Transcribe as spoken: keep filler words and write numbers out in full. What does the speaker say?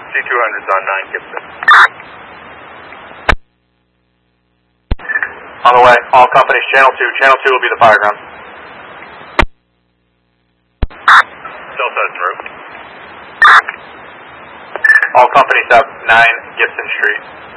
C two hundred's on nine Gibson. On the way, all companies, channel two. Channel two will be the fire ground. Delta en route. All companies have nine Gibson Street.